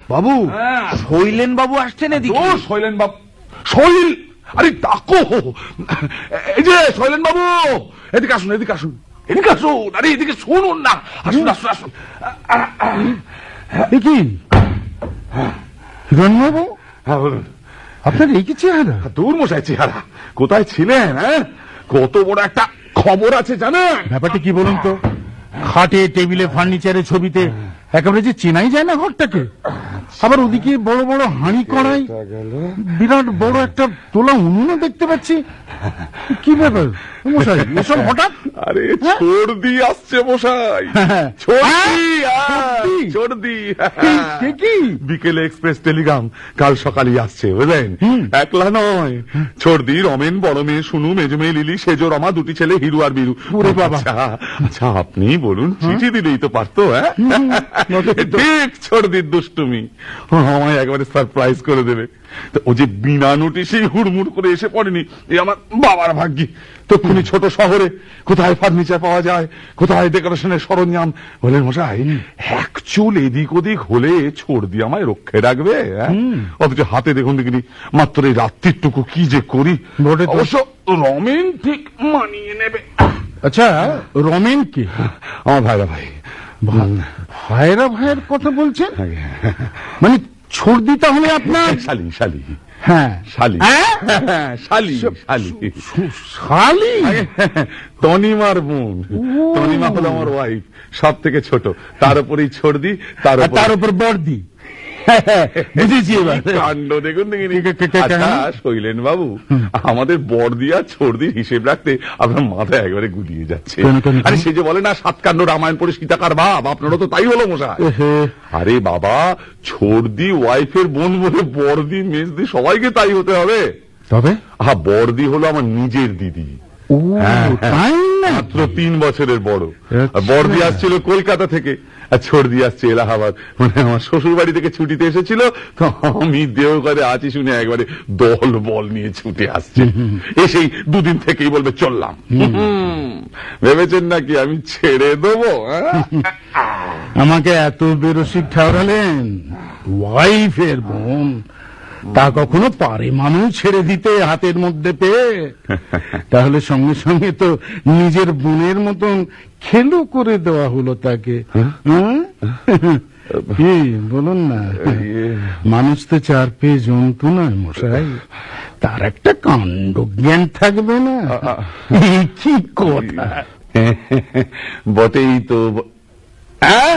বাবু, শৈলেন বাবু আসছেন এদিকে। শৈলেন বাবু, শৈল, আরে ডাকো, এই যে শৈলেন বাবু, এদিকে আসুন, এদিকে আসুন, এদিকে আসুন, আরে এদিকে শুনুন না, আসুন আসুন আসুন। কি হিরণবাবু, হ্যাঁ বলুন। আপনার এই কি চেহারা? দূর মশাই চেহারা, কোথায় ছিলেন? হ্যাঁ, কত বড় একটা খবর আছে জানেন? ব্যাপারটা কি বলুন তো? খাটে, টেবিলে, ফার্নিচারে, ছবিতে একেবারে যে চেনাই যায় না ঘরটাকে। আবার ওদিকে বড় বড় হাঁড়ি কড়াই, বিরাট বড় একটা তোলা উনুনও দেখতে পাচ্ছি। কি ব্যাপার মশাই, এসব হঠাৎ? আরে ছর্দি আসছে মশাই, ছর্দি। কি বিকেলে এক্সপ্রেস টেলিগ্রাম, কাল সকালে আসছে বুঝলেন। একলা নয়, ছর্দি, রমেন, বড় মেয়ে শুনু, মেজো মেয়ে লিলি, সেজো রমা, দুটি ছেলে হিরু আর বীরু। ওরে বাবা। আচ্ছা আপনি বলুন, চিঠি দিলেই তো পারতো। হ্যাঁ ঠিক, ছর্দির দুষ্টুমি আমায় একবারে সারপ্রাইজ করে দেবে। তো ও যে বিনা নোটিশেই হুড়মুড় করে এসে পড়েনি, এ আমার বাবার ভাগ্যি। তক্ষুনি ছোট শহরে কোথায় ফার্নিচার পাওয়া যায়, কোথায় ডেকোরেশনের সরঞ্জাম, বলেন মশাই এক চুল এদিক ওদিক হলে ছর্দি আমায় রক্ষে রাখবে। অথচ হাতে দেখুন দেখিনি মাত্র এই রাত্রিটুকু কি যে করি। অবশ্য রমেন ঠিক মানিয়ে নেবে। আচ্ছা, রমেন কি? আমার ভাইরা ভাই। ভাইরা ভাইয়ের কথা বলছেন? মানে ছর্দি তাহলে আপনার শালি? শালি, হ্যাঁ শালি, শালি, শালি, শালি, তনিমার বোন। তনিমা হলো আমার ওয়াইফ, সব থেকে ছোট। তার উপরেই ছর্দি, তার উপর বর্দি। বুঝেছি এবার। কাণ্ড দেখুন দেখিনি। আচ্ছা শৈলেন বাবু, আমাদের বর্দি আর ছর্দির হিসেব রাখতে আপনার মাথা একবারে গুলিয়ে যাচ্ছে। আরে সে যে বলে না, সাতকাণ্ড রামায়ণ পড়ে সীতাকার ভাব, আপনারও তো তাই হলো মশাই। আরে বাবা, ছর্দি ওয়াইফের বোন বলে বর্দি, মেজদি সবাইকে তাই হতে হবে। তবে বর্দি হলো আমার নিজের দিদি, মাত্র 3 বছরের বড়। বর্দি আসছিল কলকাতা থেকে, আর ছর্দি আসছে এলাহাবাদ। মানে আমার শ্বশুর বাড়ি থেকে ছুটিতে এসেছিল, তো আমি দেওঘরে আছি শুনে একবারে দল বল নিয়ে ছুটে আসছে। এসেই 2 দিন থেকেই বলবে চললাম। ভেবেছেন নাকি আমি ছেড়ে দেবো? আমাকে এত বেরসিক ঠাওরালেন। ওয়াইফের বোন, তা কখনো পারে মানুষ ছেড়ে দিতে হাতের মধ্যে পেয়ে? তাহলে সঙ্গে সঙ্গে তো নিজের বোনের মতন খেলো করে দেওয়া হলো তাকে। কি বলুন না, মানুষ তো 4 পেয়ে জন্তু নয় মশাই, তার একটা কাণ্ড জ্ঞান থাকবে না? কি কথা! বটেই তো।